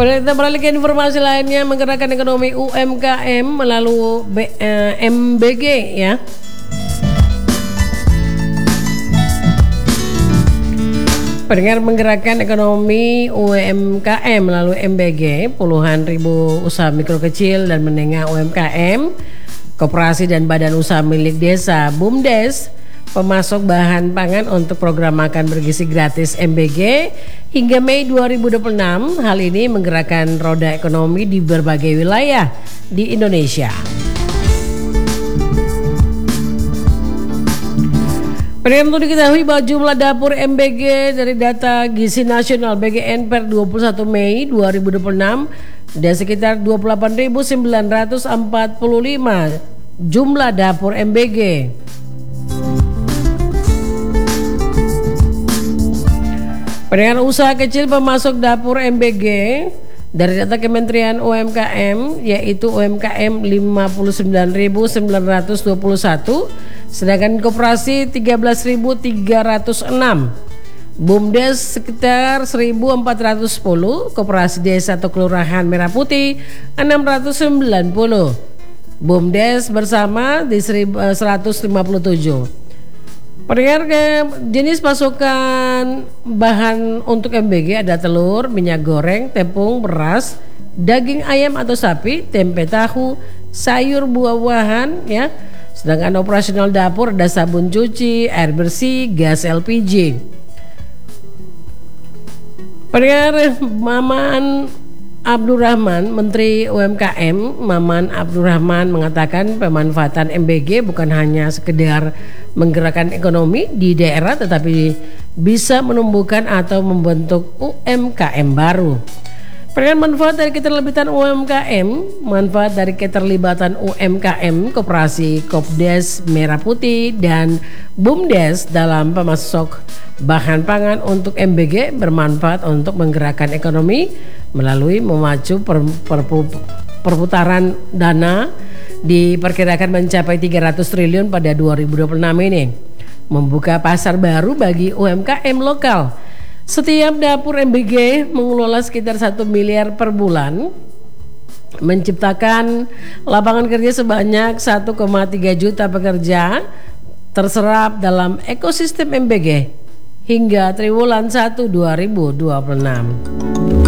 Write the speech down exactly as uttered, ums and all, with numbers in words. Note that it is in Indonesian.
Kita beralih ke informasi lainnya, menggerakkan ekonomi U M K M melalui B, eh, M B G ya. Pendengar, menggerakkan ekonomi U M K M melalui M B G, puluhan ribu usaha mikro kecil dan menengah U M K M, koperasi dan badan usaha milik desa BUMDes, pemasok bahan pangan untuk program makan bergizi gratis M B G hingga Mei dua ribu dua puluh enam. Hal ini menggerakkan roda ekonomi di berbagai wilayah di Indonesia. Pendengar, untuk diketahui bahwa jumlah dapur M B G dari data Gizi Nasional B G N per dua puluh satu Mei dua ribu dua puluh enam ada sekitar dua puluh delapan ribu sembilan ratus empat puluh lima jumlah dapur M B G. Pendengar, usaha kecil pemasok dapur M B G dari data Kementerian U M K M yaitu U M K M lima puluh sembilan ribu sembilan ratus dua puluh satu, sedangkan koperasi tiga belas ribu tiga ratus enam, BUMDes sekitar seribu empat ratus sepuluh, koperasi desa atau kelurahan Merah Putih enam ratus sembilan puluh, BUMDes bersama di seratus lima puluh tujuh. Pendengar, jenis pasokan bahan untuk M B G ada telur, minyak goreng, tepung, beras, daging ayam atau sapi, tempe tahu, sayur, buah-buahan ya. Sedangkan operasional dapur ada sabun cuci, air bersih, gas L P G. Pendengar, Maman Abdurrahman, Menteri U M K M, Maman Abdurrahman mengatakan pemanfaatan M B G bukan hanya sekedar menggerakkan ekonomi di daerah, tetapi bisa menumbuhkan atau membentuk U M K M baru. Pendengar, manfaat dari keterlibatan U M K M, manfaat dari keterlibatan U M K M, koperasi Kopdes Merah Putih dan BUMDes dalam pemasok bahan pangan untuk M B G bermanfaat untuk menggerakkan ekonomi melalui memacu per, per, perputaran dana diperkirakan mencapai tiga ratus triliun pada dua ribu dua puluh enam ini, membuka pasar baru bagi U M K M lokal. Setiap dapur M B G mengelola sekitar satu miliar per bulan, menciptakan lapangan kerja sebanyak satu koma tiga juta pekerja terserap dalam ekosistem M B G hingga triwulan satu dua ribu dua puluh enam.